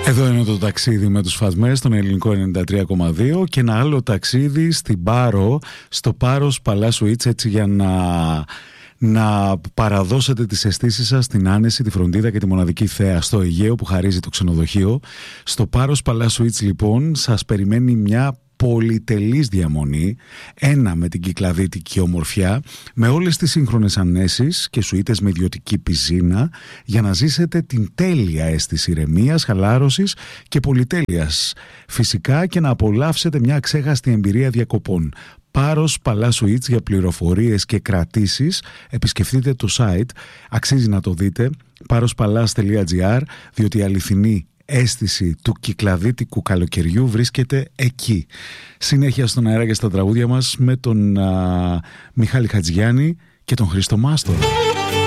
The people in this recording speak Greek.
Εδώ είναι το ταξίδι με τους Φασμές στον ελληνικό 93,2 και ένα άλλο ταξίδι στην Πάρο, στο Πάρος Παλάσου Ιτς, έτσι για να παραδώσετε τις αισθήσεις σας, την άνεση, τη φροντίδα και τη μοναδική θέα στο Αιγαίο που χαρίζει το ξενοδοχείο. Στο Πάρος Παλάσου Ιτς λοιπόν σας περιμένει μια πολυτελής διαμονή, ένα με την κυκλαδίτικη ομορφιά, με όλες τις σύγχρονες ανέσεις και σουίτες με ιδιωτική πιζίνα, για να ζήσετε την τέλεια αίσθηση ηρεμίας, χαλάρωσης και πολυτέλειας. Φυσικά και να απολαύσετε μια αξέχαστη εμπειρία διακοπών. Πάρος Παλάσου Ιτς. Για πληροφορίες και κρατήσεις επισκεφτείτε το site, αξίζει να το δείτε, parospalas.gr, διότι η αληθινή αίσθηση του κυκλαδίτικου καλοκαιριού βρίσκεται εκεί. Συνέχεια στον αέρα και στα τραγούδια μας με τον Μιχάλη Χατζηγιάννη και τον Χρήστο Μάστορα.